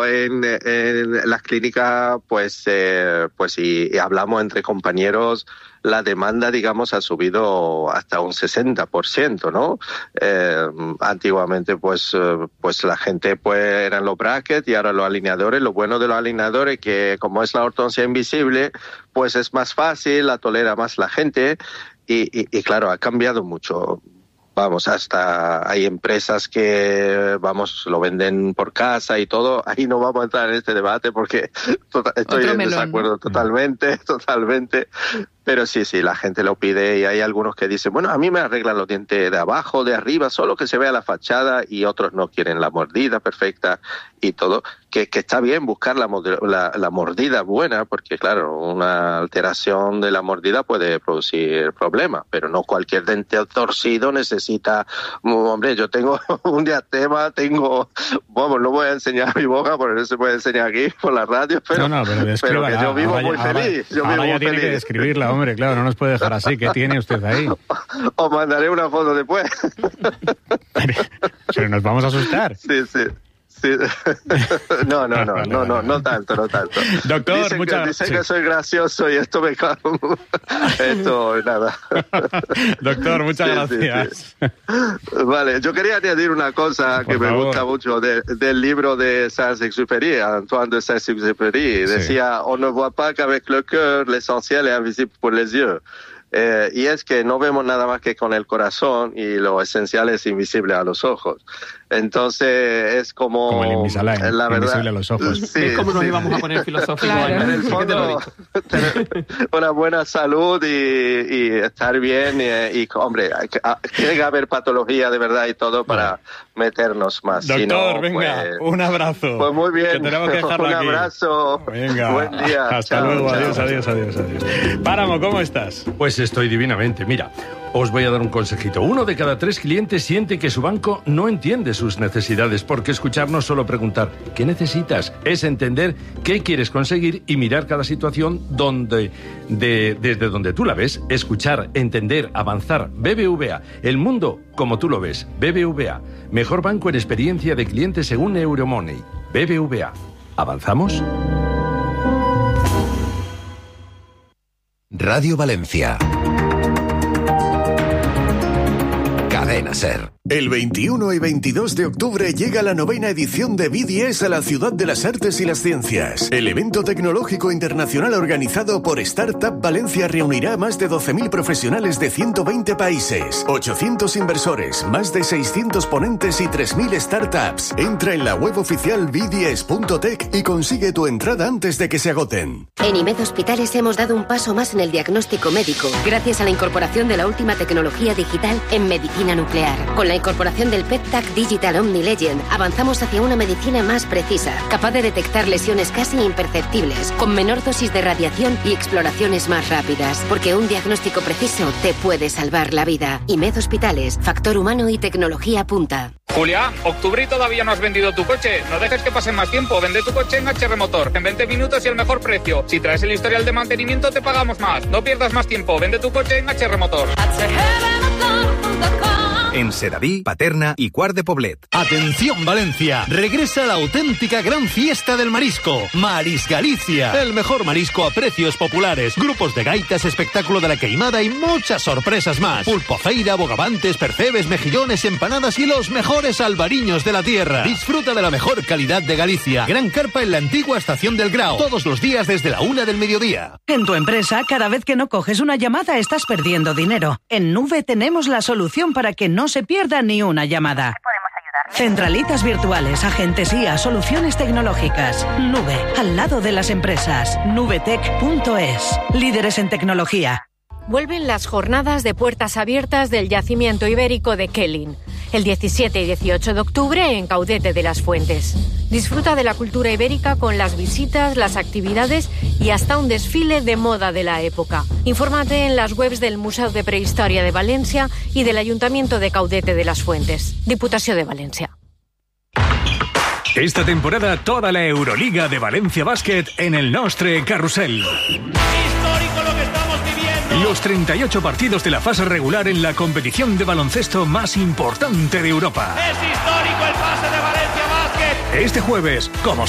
en las clínicas, pues y hablamos entre compañeros, la demanda, digamos, ha subido hasta un 60%, ¿no? Antiguamente, pues la gente, pues, eran los brackets y ahora los alineadores. Lo bueno de los alineadores, que como es la ortodoncia invisible, pues es más fácil, la tolera más la gente y claro, ha cambiado mucho. Vamos, hasta hay empresas que, lo venden por casa y todo. Ahí no vamos a entrar en este debate porque estoy en desacuerdo, ¿no? Totalmente. Pero sí, la gente lo pide y hay algunos que dicen, bueno, a mí me arreglan los dientes de abajo, de arriba, solo que se vea la fachada, y otros no quieren la mordida perfecta y todo. Que está bien buscar la mordida buena, porque claro, una alteración de la mordida puede producir problemas, pero no cualquier diente torcido necesita, hombre, yo tengo un diastema, no voy a enseñar mi boca porque no se puede enseñar aquí por la radio, pero que yo vivo muy feliz. Ahora ya tiene que describirla, hombre, claro, no nos puede dejar así. ¿Qué tiene usted ahí? Os mandaré una foto después. Pero nos vamos a asustar. Sí. No tanto. Doctor, dicen que soy gracioso y esto me cago. Esto, nada. Doctor, muchas gracias. Sí. Vale, yo quería añadir una cosa que me gusta mucho del libro de Saint-Exupéry, Antoine de Saint-Exupéry. Decía, on ne voit pas qu'avec le cœur, l'essentiel est invisible pour les yeux. Y es que no vemos nada más que con el corazón y lo esencial es invisible a los ojos. Entonces es como el Invisalign, la verdad, invisible a los ojos. Sí, es como nos íbamos a poner filosóficos. Claro. En el fondo, tener una buena salud y estar bien y hombre, tiene que haber patología de verdad y todo para meternos más. Doctor, si no, venga, un abrazo. Pues muy bien. Que tenemos que dejarlo un aquí. abrazo. Venga. Buen día. Hasta luego. Adiós. Páramo, ¿cómo estás? Pues estoy divinamente. Mira, os voy a dar un consejito. 1 de cada 3 clientes siente que su banco no entiende sus necesidades, porque escuchar no es solo preguntar ¿qué necesitas? Es entender qué quieres conseguir y mirar cada situación desde donde tú la ves. Escuchar, entender, avanzar. BBVA, el mundo como tú lo ves. BBVA, mejor banco en experiencia de clientes según Euromoney. BBVA, ¿avanzamos? Radio Valencia. Cadena SER. El 21 y 22 de octubre llega la 9ª edición de BDS a la Ciudad de las Artes y las Ciencias. El evento tecnológico internacional organizado por Startup Valencia reunirá a más de 12.000 profesionales de 120 países, 800 inversores, más de 600 ponentes y 3.000 startups. Entra en la web oficial bds.tech y consigue tu entrada antes de que se agoten. En IMED Hospitales hemos dado un paso más en el diagnóstico médico, gracias a la incorporación de la última tecnología digital en medicina nuclear. Con la incorporación del PET-TAC Digital Omni Legend, avanzamos hacia una medicina más precisa, capaz de detectar lesiones casi imperceptibles, con menor dosis de radiación y exploraciones más rápidas, porque un diagnóstico preciso te puede salvar la vida. IMED Hospitales, factor humano y tecnología punta. Julia, octubre y todavía no has vendido tu coche. No dejes que pase más tiempo. Vende tu coche en HR Motor. En 20 minutos y el mejor precio. Si traes el historial de mantenimiento, te pagamos más. No pierdas más tiempo. Vende tu coche en HR Motor. En Sedaví, Paterna y Quart de Poblet. Atención Valencia, regresa la auténtica gran fiesta del marisco, Maris Galicia, el mejor marisco a precios populares, grupos de gaitas, espectáculo de la queimada y muchas sorpresas más. Pulpofeira, bogavantes, percebes, mejillones, empanadas y los mejores albariños de la tierra. Disfruta de la mejor calidad de Galicia. Gran carpa en la antigua estación del Grao, todos los días desde la 1 del mediodía. En tu empresa, cada vez que no coges una llamada estás perdiendo dinero. En Nube tenemos la solución para que no se pierda ni una llamada. ¿Podemos ayudarle? Centralitas virtuales, agentes IA, soluciones tecnológicas. Nube, al lado de las empresas. Nubetech.es. Líderes en tecnología. Vuelven las jornadas de puertas abiertas del yacimiento ibérico de Kelling, el 17 y 18 de octubre en Caudete de las Fuentes. Disfruta de la cultura ibérica con las visitas, las actividades y hasta un desfile de moda de la época. Infórmate en las webs del Museo de Prehistoria de Valencia y del Ayuntamiento de Caudete de las Fuentes. Diputació de Valencia. Esta temporada toda la Euroliga de Valencia Básquet en el Nostre Carrusel. Histórico lo que estamos viviendo. Los 38 partidos de la fase regular en la competición de baloncesto más importante de Europa. Es histórico el pase de Valencia Básquet. Este jueves, como